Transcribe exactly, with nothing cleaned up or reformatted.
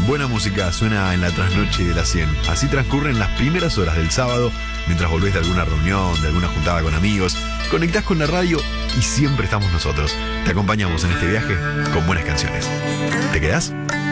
Buena música suena en la trasnoche de la cien. Así transcurren las primeras horas del sábado, mientras volvés de alguna reunión, de alguna juntada con amigos. Conectás con la radio y siempre estamos nosotros. Te acompañamos en este viaje con buenas canciones. ¿Te quedás?